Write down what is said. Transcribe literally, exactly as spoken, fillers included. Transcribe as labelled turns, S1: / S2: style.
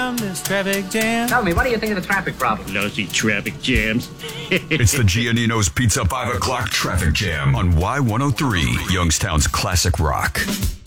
S1: from this traffic jam.
S2: Tell me, what do you think of the traffic problem?
S3: Lousy traffic jams.
S4: It's the Giannino's Pizza five o'clock traffic jam on Y one oh three, Youngstown's classic rock.